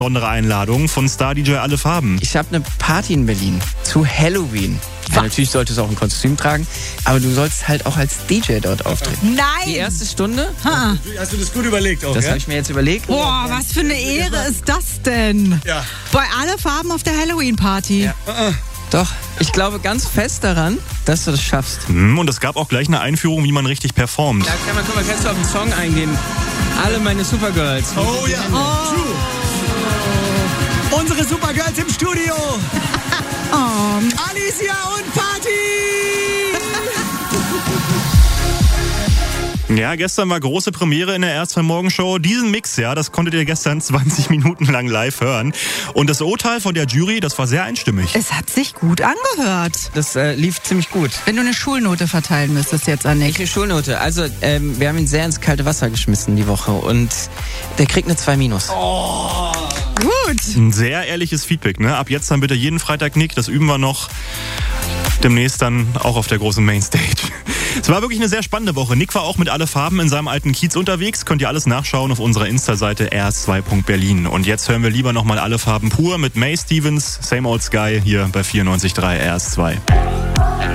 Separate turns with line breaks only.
besondere Einladung von Star-DJ Alle Farben.
Ich habe eine Party in Berlin zu Halloween. Ja, natürlich solltest du auch ein Kostüm tragen, aber du sollst halt auch als DJ dort auftreten.
Nein!
Die erste Stunde,
Hast du das gut überlegt auch,
das
ja?
habe ich mir jetzt überlegt.
Boah, was für eine Ehre ist das denn?
Ja.
Bei Alle Farben auf der Halloween-Party.
Ja. Doch, ich glaube ganz fest daran, dass du das schaffst.
Und es gab auch gleich eine Einführung, wie man richtig performt.
Da guck mal, kannst du auf den Song eingehen. Alle meine Supergirls.
Oh ja, true. Unsere Supergirls im Studio. Alicia und Party.
Ja, gestern war große Premiere in der RS2 Morgenshow. Diesen Mix, ja, das konntet ihr gestern 20 Minuten lang live hören. Und das Urteil von der Jury, das war sehr einstimmig.
Es hat sich gut angehört.
Das lief ziemlich gut.
Wenn du eine Schulnote verteilen müsstest jetzt, Annik.
Welche Schulnote? Also, wir haben ihn sehr ins kalte Wasser geschmissen die Woche und der kriegt eine 2-.
Gut.
Ein sehr ehrliches Feedback, ne? Ab jetzt dann bitte jeden Freitag Nick, das üben wir noch. Demnächst dann auch auf der großen Mainstage. Es war wirklich eine sehr spannende Woche. Nick war auch mit Alle Farben in seinem alten Kiez unterwegs. Könnt ihr alles nachschauen auf unserer Insta-Seite rs2.berlin. Und jetzt hören wir lieber nochmal Alle Farben pur mit May Stevens, Same Old Sky hier bei 94.3 RS2.